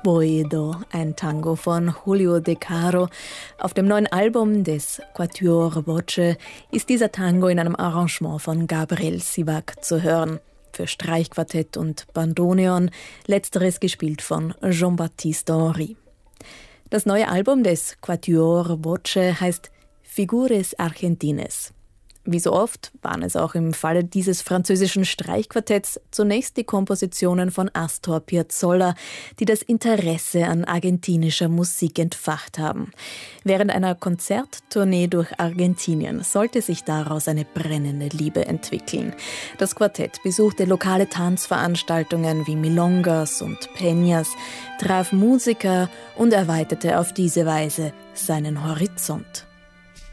Boedo, ein Tango von Julio De Caro. Auf dem neuen Album des Quatuor Voce ist dieser Tango in einem Arrangement von Gabriel Sivac zu hören. Für Streichquartett und Bandoneon, letzteres gespielt von Jean-Baptiste Henry. Das neue Album des Quatuor Voce heißt Figures Argentines. Wie so oft waren es auch im Falle dieses französischen Streichquartetts zunächst die Kompositionen von Astor Piazzolla, die das Interesse an argentinischer Musik entfacht haben. Während einer Konzerttournee durch Argentinien sollte sich daraus eine brennende Liebe entwickeln. Das Quartett besuchte lokale Tanzveranstaltungen wie Milongas und Peñas, traf Musiker und erweiterte auf diese Weise seinen Horizont.